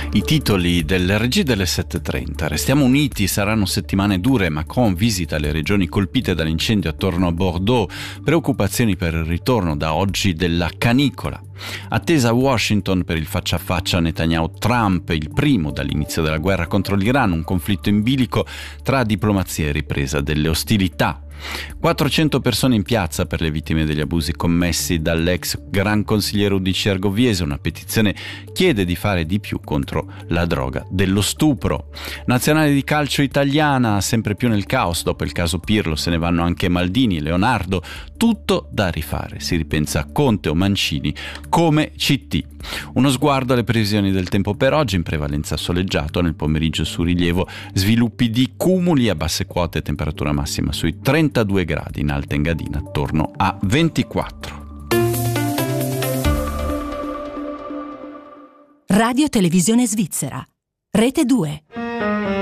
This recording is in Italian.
I titoli del RG delle 7:30. Restiamo uniti, saranno settimane dure. Macron visita le regioni colpite dall'incendio attorno a Bordeaux. Preoccupazioni per il ritorno da oggi della canicola. Attesa a Washington per il faccia a faccia Netanyahu-Trump, il primo dall'inizio della guerra contro l'Iran, un conflitto in bilico tra diplomazia e ripresa delle ostilità. 400 persone in piazza per le vittime degli abusi commessi dall'ex gran consigliere UDC argoviese. Una petizione chiede di fare di più contro la droga dello stupro. Nazionale di calcio italiana sempre più nel caos. Dopo il caso Pirlo se ne vanno anche Maldini e Leonardo. Tutto da rifare. Si ripensa a Conte o Mancini come CT. Uno sguardo alle previsioni del tempo per oggi. In prevalenza soleggiato, nel pomeriggio su rilievo sviluppi di cumuli a basse quote, temperatura massima sui 32 gradi, in Alta Engadina attorno a 24. Radio Televisione Svizzera, Rete 2.